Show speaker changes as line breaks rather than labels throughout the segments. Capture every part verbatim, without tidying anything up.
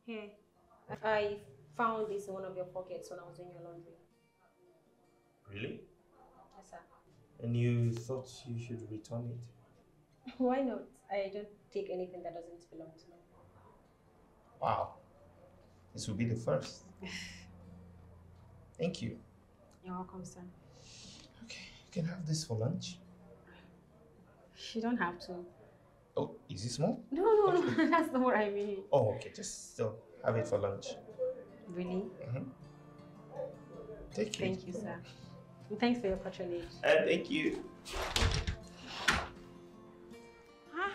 Here, I found this in one of your pockets when I was doing your laundry.
Really?
Yes, sir.
And you thought you should return it?
Why not? I don't take anything that doesn't belong to me.
Wow. This will be the first. Thank you.
You're welcome, sir.
Okay, you can have this for lunch.
You don't have to.
Oh, is it small?
No, no, okay. No, that's not what I mean.
Oh, okay, just still have it for lunch.
Really?
Mm-hmm. Take it.
Thank you, sir. And thanks for your patronage.
And thank you.
Huh?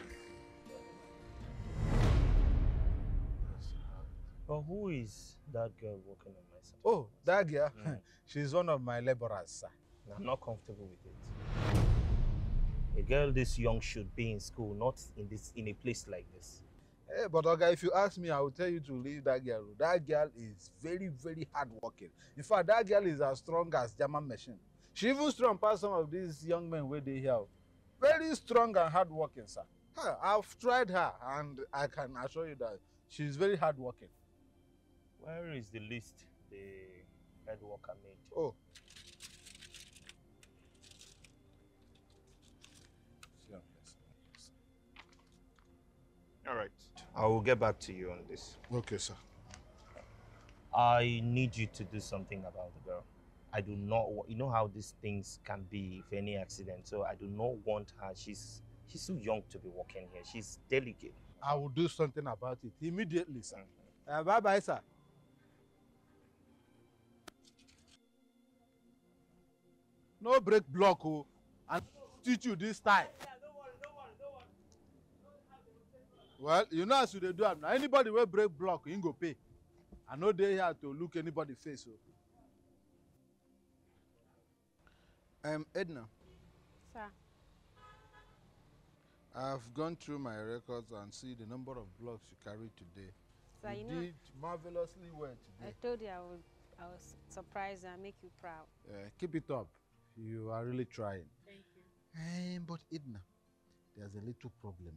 But who is that girl working on my side?
Oh, that girl?
Mm.
She's one of my laborers, sir.
I'm not comfortable with it. A girl this young should be in school, not in this in a place like this.
Hey, but Oga, if you ask me, I will tell you to leave that girl. That girl is very, very hardworking. In fact, that girl is as strong as German machine. She even strong past some of these young men where they here. Very strong and hardworking, sir. Huh, I've tried her, and I can assure you that she's very hardworking.
Where is the list the head worker made?
Oh.
All right. I will get back to you on this.
Okay, sir.
I need you to do something about the girl. I do not want, you know how these things can be if any accident. So I do not want her. She's she's too young to be working here. She's delicate.
I will do something about it immediately, sir.
Mm-hmm.
Uh, bye-bye, sir. No break block, oh, and teach you this time. Well, you know as you dey do am now. Anybody wey break block, you go pay. I no dey here to look anybody face. So. Um, Edna.
Sir.
I've gone through my records and see the number of blocks you carried today.
Sir,
you,
you know,
did marvelously well today.
I told you I would. I was surprised and make you proud.
Uh, keep it up. You are really trying.
Thank you.
Um, but Edna, there's a little problem.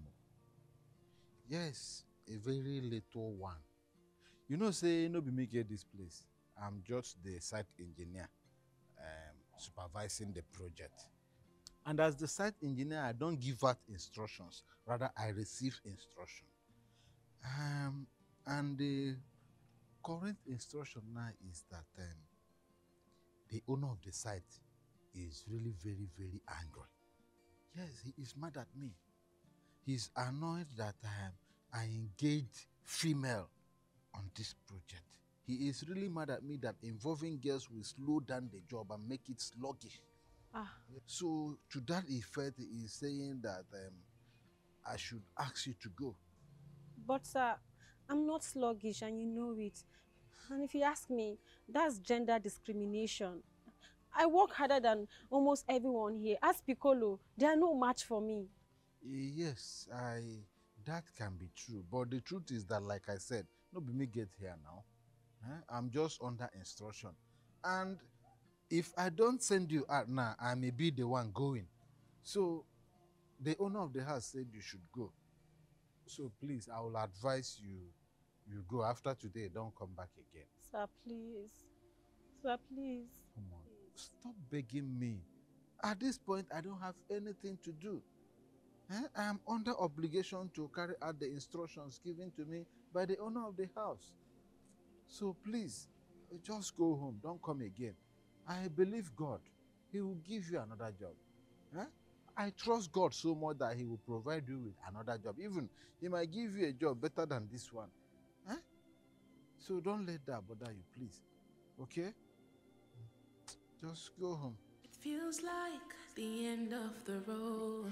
Yes, a very little one. You know, say no be me get this place. I'm just the site engineer, um, supervising the project. And as the site engineer, I don't give out instructions. Rather, I receive instruction. Um, and the current instruction now is that um, the owner of the site is really very, very angry. Yes, he is mad at me. He's annoyed that um, I engaged female on this project. He is really mad at me that involving girls will slow down the job and make it sluggish.
Ah.
So to that effect, he is saying that um, I should ask you to go.
But sir, I'm not sluggish and you know it. And if you ask me, that's gender discrimination. I work harder than almost everyone here. Ask Piccolo, they are no match for me.
Yes, I that can be true. But the truth is that, like I said, nobody me get here now. Huh? I'm just under instruction. And if I don't send you out now, I may be the one going. So the owner of the house said you should go. So please, I will advise you, you go. After today, don't come back again.
Sir, please. Sir, please.
Come on. Stop begging me. At this point, I don't have anything to do. Eh? I am under obligation to carry out the instructions given to me by the owner of the house. So please, just go home. Don't come again. I believe God. He will give you another job. Eh? I trust God so much that He will provide you with another job. Even He might give you a job better than this one. Eh? So don't let that bother you, please. Okay? Just go home.
It feels like the end of the road.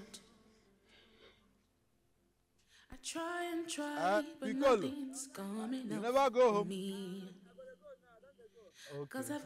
I try and try,
Uh,
but
Piccolo,
nothing's coming
you
up
never go
for
home.
me.
Okay.